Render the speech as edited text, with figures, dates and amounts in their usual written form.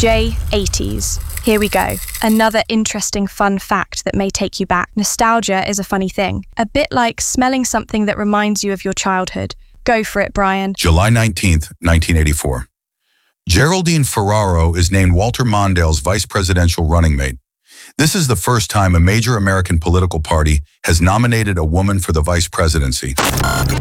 J80s. Here we go. Another interesting fun fact that may take you back. Nostalgia is a funny thing. A bit like smelling something that reminds you of your childhood. Go for it, Brian. July 19th, 1984. Geraldine Ferraro is named Walter Mondale's vice presidential running mate. This is the first time a major American political party has nominated a woman for the vice presidency.